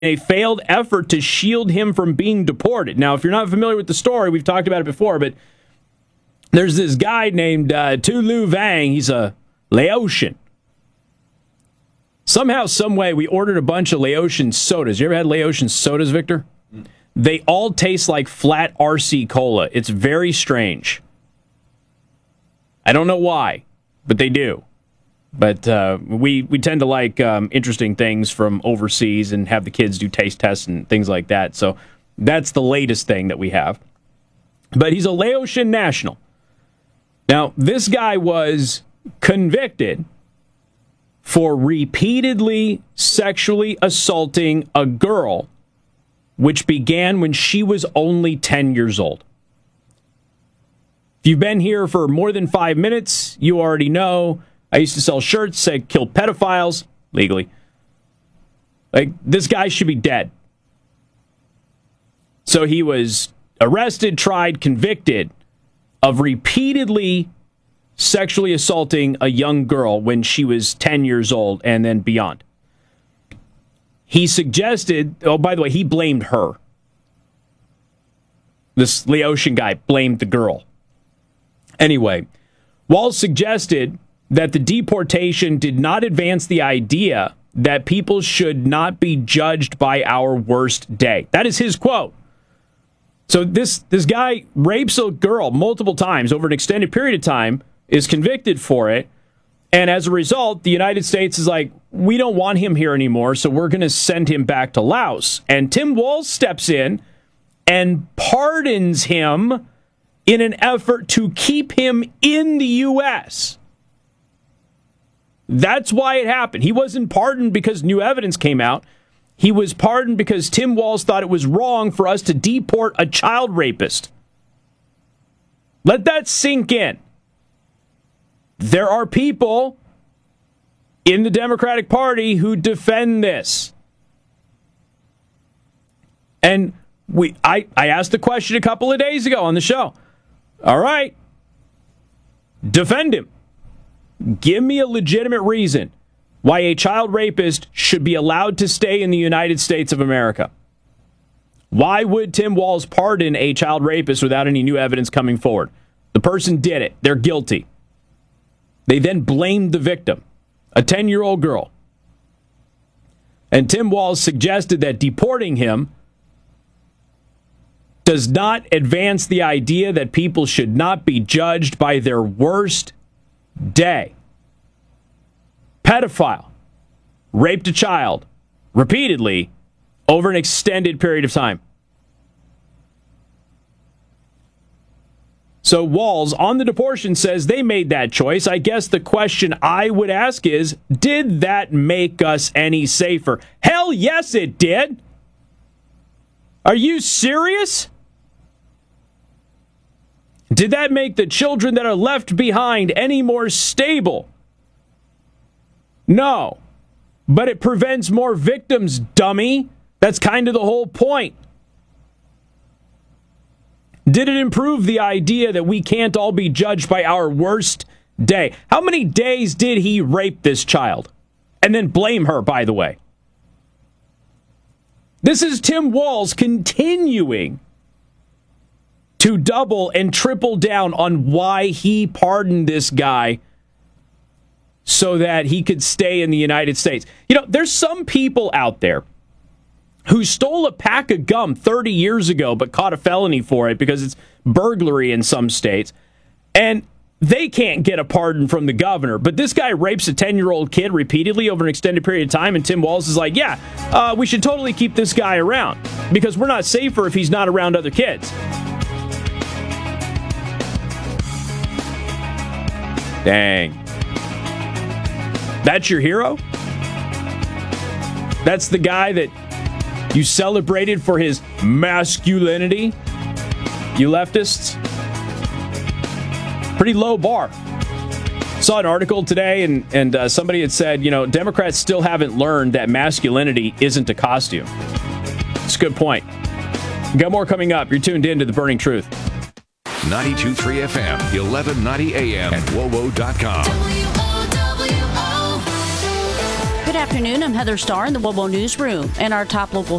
a failed effort to shield him from being deported. Now, if you're not familiar with the story, we've talked about it before, but there's this guy named Tulu Vang. He's a Laotian. Somehow, some way, we ordered a bunch of Laotian sodas. You ever had Laotian sodas, Victor? They all taste like flat RC Cola. It's very strange. I don't know why, but they do. But we tend to like interesting things from overseas and have the kids do taste tests and things like that. So that's the latest thing that we have. But he's a Laotian national. Now, this guy was convicted for repeatedly sexually assaulting a girl, which began when she was only 10 years old. If you've been here for more than 5 minutes, you already know I used to sell shirts that kill pedophiles legally. Like, this guy should be dead. So he was arrested, tried, convicted of repeatedly sexually assaulting a young girl when she was 10 years old and then beyond. He suggested, oh, by the way, he blamed her. This Laotian guy blamed the girl. Anyway, Walz suggested that the deportation did not advance the idea that people should not be judged by our worst day. That is his quote. So this guy rapes a girl multiple times over an extended period of time, is convicted for it, and as a result, the United States is like, we don't want him here anymore, so we're going to send him back to Laos. And Tim Walz steps in and pardons him in an effort to keep him in the U.S., That's why it happened. He wasn't pardoned because new evidence came out. He was pardoned because Tim Walz thought it was wrong for us to deport a child rapist. Let that sink in. There are people in the Democratic Party who defend this. And I asked the question a couple of days ago on the show. All right. Defend him. Give me a legitimate reason why a child rapist should be allowed to stay in the United States of America. Why would Tim Walz pardon a child rapist without any new evidence coming forward? The person did it. They're guilty. They then blamed the victim, a 10-year-old girl. And Tim Walz suggested that deporting him does not advance the idea that people should not be judged by their worst day. Pedophile raped a child repeatedly over an extended period of time. So Walz on the deportation says they made that choice. I guess the question I would ask is, did that make us any safer? Hell yes, it did. Are you serious? Did that make the children that are left behind any more stable? No. But it prevents more victims, dummy. That's kind of the whole point. Did it improve the idea that we can't all be judged by our worst day? How many days did he rape this child? And then blame her, by the way. This is Tim Walz continuing to double and triple down on why he pardoned this guy so that he could stay in the United States. You know, there's some people out there who stole a pack of gum 30 years ago but caught a felony for it because it's burglary in some states, and they can't get a pardon from the governor. But this guy rapes a 10-year-old kid repeatedly over an extended period of time, and Tim Walz is like, yeah, we should totally keep this guy around because we're not safer if he's not around other kids. Dang. That's your hero? That's the guy that you celebrated for his masculinity? You leftists? Pretty low bar. Saw an article today, and somebody had said, you know, Democrats still haven't learned that masculinity isn't a costume. It's a good point. Got more coming up. You're tuned in to The Burning Truth. 92.3 FM, 1190 AM, and WOWO.com. Good afternoon. afternoon. I'm Heather Starr in the WOBO Newsroom, and our top local